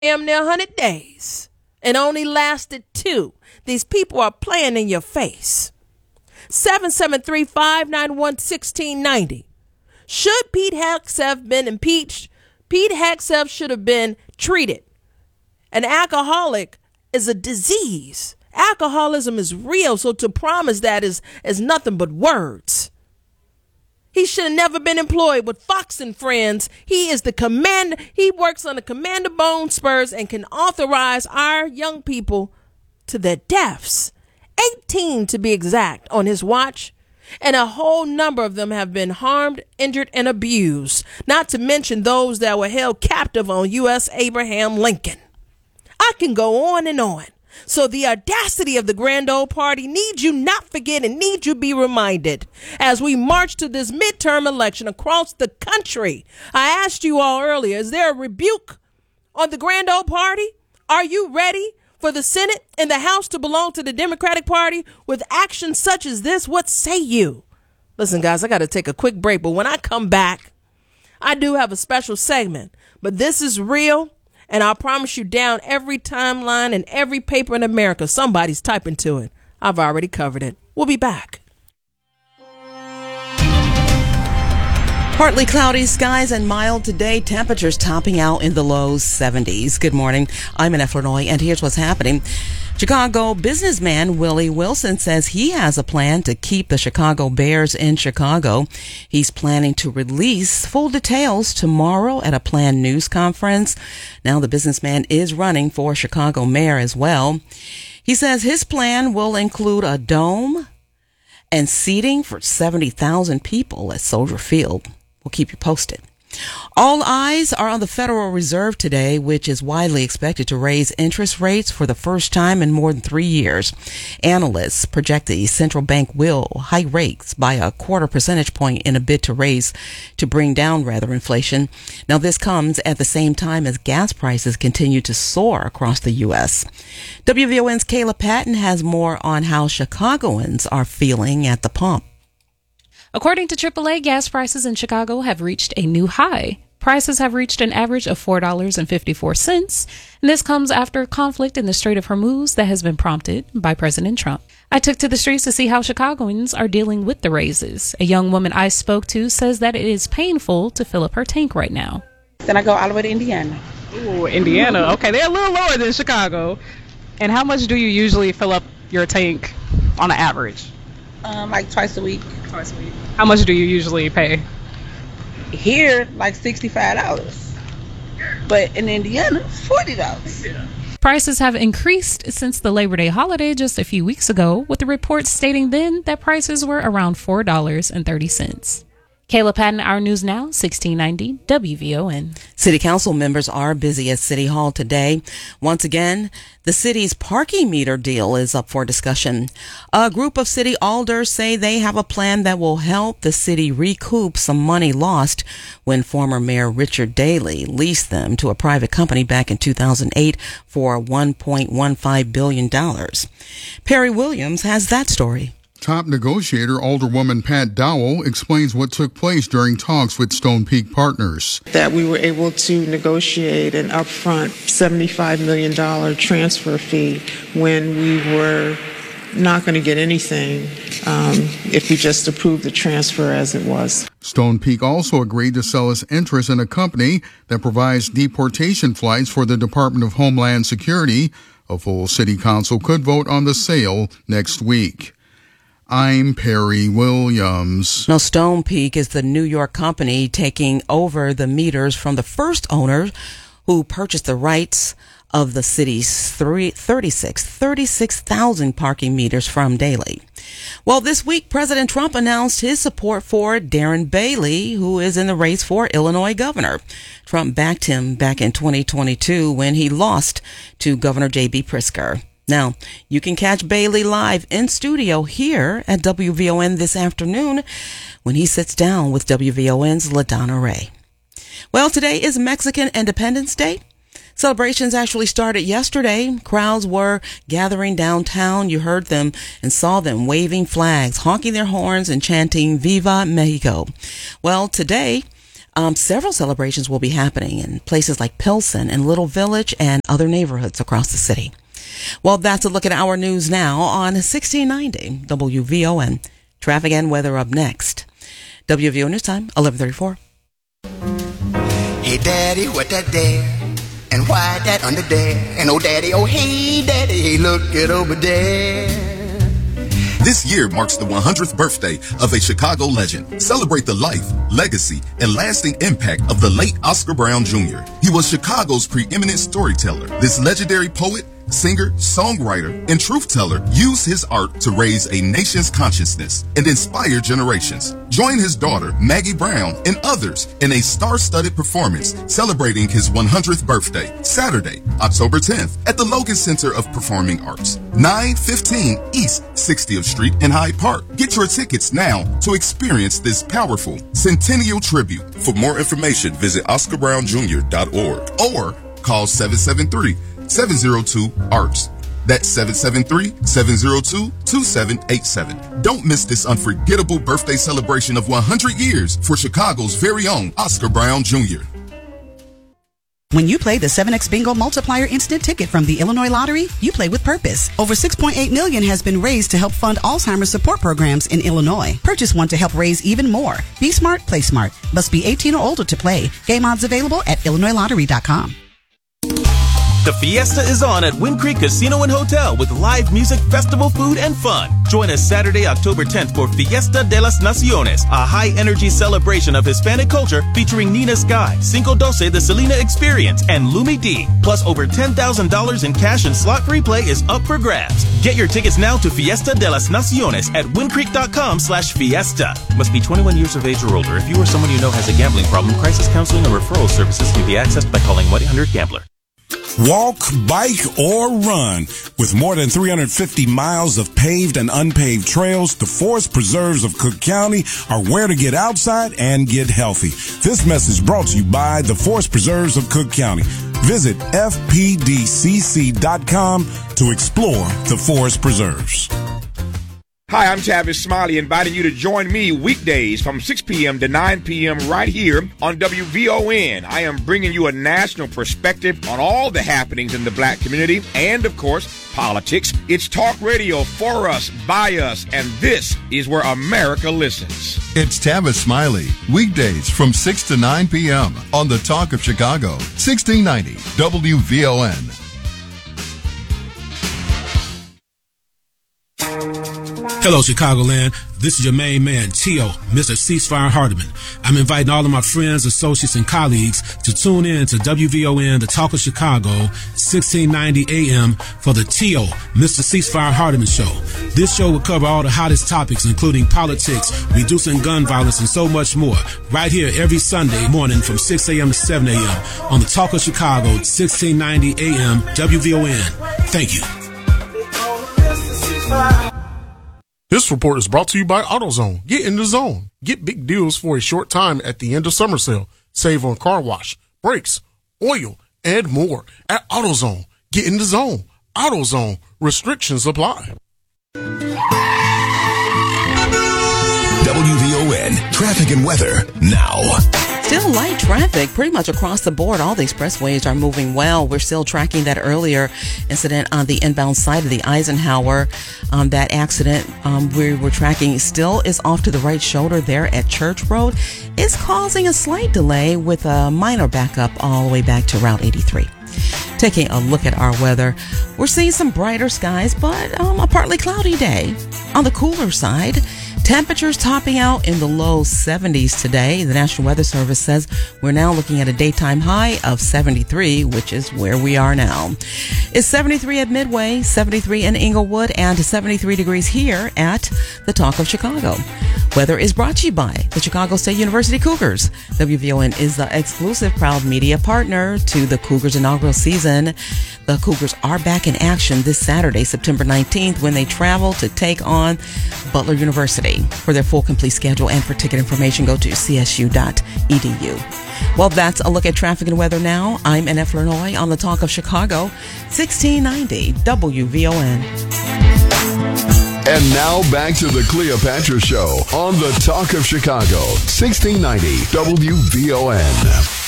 damn near 100 days and only lasted 2. These people are playing in your face. 773-591-1690. Should Pete Hegseth been impeached? Pete Hegseth should have been treated. An alcoholic is a disease. Alcoholism is real, so to promise that is nothing but words. He should have never been employed with Fox and Friends. He is the commander. He works on the Commander Bone Spurs and can authorize our young people to their deaths. 18 to be exact on his watch. And a whole number of them have been harmed, injured, and abused. Not to mention those that were held captive on U.S. Abraham Lincoln. I can go on and on. So the audacity of the grand old party needs you not forget and needs you be reminded as we march to this midterm election across the country. I asked you all earlier, is there a rebuke on the grand old party? Are you ready for the Senate and the House to belong to the Democratic Party with actions such as this? What say you? Listen, guys, I got to take a quick break, but when I come back, I do have a special segment, but this is real. And I promise you, down every timeline and every paper in America, somebody's typing to it. I've already covered it. We'll be back. Partly cloudy skies and mild today. Temperatures topping out in the low 70s. Good morning. I'm Annette Flournoy, and here's what's happening. Chicago businessman Willie Wilson says he has a plan to keep the Chicago Bears in Chicago. He's planning to release full details tomorrow at a planned news conference. Now the businessman is running for Chicago mayor as well. He says his plan will include a dome and seating for 70,000 people at Soldier Field. We'll keep you posted. All eyes are on the Federal Reserve today, which is widely expected to raise interest rates for the first time in more than 3 years. Analysts project the central bank will hike rates by a 0.25 percentage point in a bid to bring down inflation. Now, this comes at the same time as gas prices continue to soar across the U.S. WVON's Kayla Patton has more on how Chicagoans are feeling at the pump. According to AAA, gas prices in Chicago have reached a new high. Prices have reached an average of $4.54, and this comes after conflict in the Strait of Hormuz that has been prompted by President Trump. I took to the streets to see how Chicagoans are dealing with the raises. A young woman I spoke to says that it is painful to fill up her tank right now. Then I go all the way to Indiana. Ooh, Indiana. Okay, they're a little lower than Chicago. And how much do you usually fill up your tank on an average? Like twice a week. Twice a week. How much do you usually pay? Here, like $65. But in Indiana, $40. Yeah. Prices have increased since the Labor Day holiday just a few weeks ago, with the reports stating then that prices were around $4.30. Kayla Patton, Our News Now, 1690 WVON. City Council members are busy at City Hall today. Once again, the city's parking meter deal is up for discussion. A group of city alders say they have a plan that will help the city recoup some money lost when former Mayor Richard Daley leased them to a private company back in 2008 for $1.15 billion. Perry Williams has that story. Top negotiator Alderwoman Pat Dowell explains what took place during talks with Stone Peak Partners. That we were able to negotiate an upfront $75 million transfer fee when we were not going to get anything if we just approved the transfer as it was. Stone Peak also agreed to sell its interest in a company that provides deportation flights for the Department of Homeland Security. A full city council could vote on the sale next week. I'm Perry Williams. Now, Stone Peak is the New York company taking over the meters from the first owner who purchased the rights of the city's 36,000 parking meters from Daley. Well, this week, President Trump announced his support for Darren Bailey, who is in the race for Illinois governor. Trump backed him back in 2022 when he lost to Governor J.B. Pritzker. Now, you can catch Bailey live in studio here at WVON this afternoon when he sits down with WVON's LaDonna Ray. Well, today is Mexican Independence Day. Celebrations actually started yesterday. Crowds were gathering downtown. You heard them and saw them waving flags, honking their horns, and chanting Viva Mexico. Well, today, Several celebrations will be happening in places like Pilsen and Little Village and other neighborhoods across the city. Well, that's a look at our news now on 1690 WVON. Traffic and weather up next. WVO News Time, 11:34. Hey, Daddy, what that there? And why that under there? And oh, Daddy, oh, hey, Daddy, hey, look it over there. This year marks the 100th birthday of a Chicago legend. Celebrate the life, legacy, and lasting impact of the late Oscar Brown Jr. He was Chicago's preeminent storyteller. This legendary poet, singer, songwriter, and truth teller used his art to raise a nation's consciousness and inspire generations. Join his daughter, Maggie Brown, and others in a star-studded performance celebrating his 100th birthday, Saturday, October 10th, at the Logan Center of Performing Arts, 915 East 60th Street in Hyde Park. Get your tickets now to experience this powerful centennial tribute. For more information, visit OscarBrownJr.org or call 773-702-ARTS. That's 773-702-2787. Don't miss this unforgettable birthday celebration of 100 years for Chicago's very own Oscar Brown Jr. When you play the 7X Bingo Multiplier Instant Ticket from the Illinois Lottery, you play with purpose. Over $6.8 million has been raised to help fund Alzheimer's support programs in Illinois. Purchase one to help raise even more. Be smart, play smart. Must be 18 or older to play. Game odds available at IllinoisLottery.com. The Fiesta is on at Wind Creek Casino and Hotel with live music, festival food, and fun. Join us Saturday, October 10th for Fiesta de las Naciones, a high-energy celebration of Hispanic culture featuring Nina Sky, Cinco Doce, the Selena Experience, and Lumi D. Plus, over $10,000 in cash and slot-free play is up for grabs. Get your tickets now to Fiesta de las Naciones at windcreek.com/fiesta. Must be 21 years of age or older. If you or someone you know has a gambling problem, crisis counseling or referral services can be accessed by calling 1-800-GAMBLER. Walk, bike, or run. With more than 350 miles of paved and unpaved trails, the forest preserves of Cook County are where to get outside and get healthy. This message brought to you by the Forest Preserves of Cook County. Visit fpdcc.com to explore the forest preserves. Hi, I'm Tavis Smiley, inviting you to join me weekdays from 6 p.m. to 9 p.m. right here on WVON. I am bringing you a national perspective on all the happenings in the black community and, of course, politics. It's talk radio for us, by us, and this is where America listens. It's Tavis Smiley, weekdays from 6 to 9 p.m. on the Talk of Chicago, 1690 WVON. Hello, Chicagoland. This is your main man, Tio, Mr. Ceasefire Hardiman. I'm inviting all of my friends, associates, and colleagues to tune in to WVON, the Talk of Chicago, 1690 AM for the Tio, Mr. Ceasefire Hardiman Show. This show will cover all the hottest topics, including politics, reducing gun violence, and so much more, right here every Sunday morning from 6 a.m. to 7 a.m. on the Talk of Chicago, 1690 AM, WVON. Thank you. This report is brought to you by AutoZone. Get in the zone. Get big deals for a short time at the end of summer sale. Save on car wash, brakes, oil, and more at AutoZone. Get in the zone. AutoZone. Restrictions apply. WVON traffic and weather now. Still light traffic pretty much across the board. All the expressways are moving well. We're still tracking that earlier incident on the inbound side of the Eisenhower. That accident we were tracking still is off to the right shoulder there at Church Road. It's causing a slight delay with a minor backup all the way back to Route 83. Taking a look at our weather, we're seeing some brighter skies, but a partly cloudy day. On the cooler side, temperatures topping out in the low 70s today. The National Weather Service says we're now looking at a daytime high of 73, which is where we are now. It's 73 at Midway, 73 in Inglewood, and 73 degrees here at the Talk of Chicago. Weather is brought to you by the Chicago State University Cougars. WVON is the exclusive proud media partner to the Cougars inaugural season. The Cougars are back in action this Saturday, September 19th, when they travel to take on Butler University. For their full complete schedule and for ticket information, go to csu.edu. Well, that's a look at traffic and weather now. I'm NF Lenoy on the Talk of Chicago, 1690 WVON. And now back to the Cleopatra Show on the Talk of Chicago, 1690 WVON.